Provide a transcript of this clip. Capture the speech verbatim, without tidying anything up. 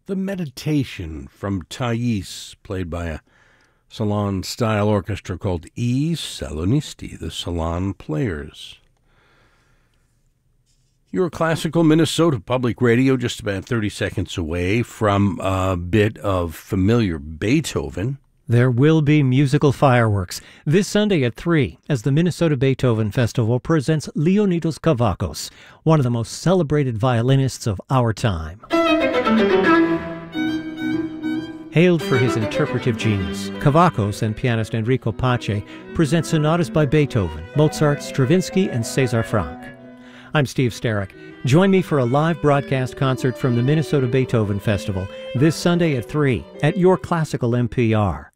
The Meditation from Thais, played by a Salon-style orchestra called I Salonisti, the Salon Players. Your classical Minnesota Public Radio, just about thirty seconds away from a bit of familiar Beethoven. There will be musical fireworks this Sunday at three as the Minnesota Beethoven Festival presents Leonidas Kavakos, one of the most celebrated violinists of our time. Hailed for his interpretive genius, Kavakos and pianist Enrico Pace present sonatas by Beethoven, Mozart, Stravinsky, and César Franck. I'm Steve Sterrick. Join me for a live broadcast concert from the Minnesota Beethoven Festival this Sunday at three at your classical M P R.